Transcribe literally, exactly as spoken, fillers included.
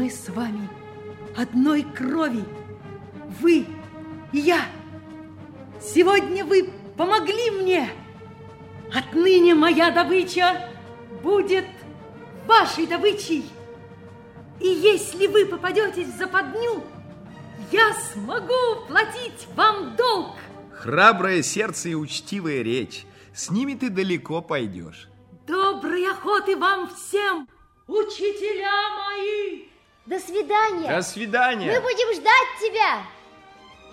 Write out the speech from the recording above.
Мы с вами одной крови. Вы и я. Сегодня вы помогли мне. Отныне моя добыча будет вашей добычей. И если вы попадетесь в западню, я смогу платить вам долг. Храброе сердце и учтивая речь. С ними ты далеко пойдешь. Доброй охоты вам всем, учителя мои! До свидания. До свидания. Мы будем ждать тебя.